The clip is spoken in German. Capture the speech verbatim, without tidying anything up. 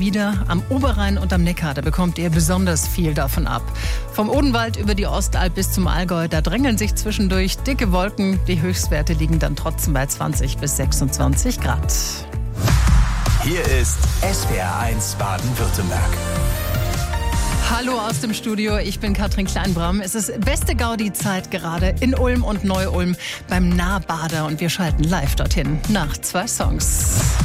wieder. Am Oberrhein und am Neckar, da bekommt ihr besonders viel davon ab. Vom Odenwald über die Ostalb bis zum Allgäu, da drängeln sich zwischendurch dicke Wolken. Die Höchstwerte liegen dann trotzdem bei zwanzig bis sechsundzwanzig Grad. Hier ist S W R eins Baden-Württemberg. Hallo aus dem Studio, ich bin Katrin Kleinbram. Es ist beste Gaudi-Zeit gerade in Ulm und Neu-Ulm beim Nahbader und wir schalten live dorthin nach zwei Songs.